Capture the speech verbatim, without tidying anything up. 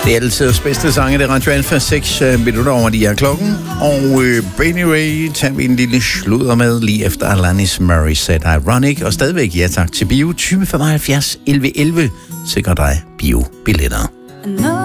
Det er altid bedste sange, det er Radio Alfa, seks minutter over de her klokken. Og øh, Benny Ray tager vi en lille sludder med lige efter Alanis Morissette Ironic. Og stadigvæk ja tak til Bio tyve femoghalvfjerds elleve elleve. Sikrer dig Bio-billetter.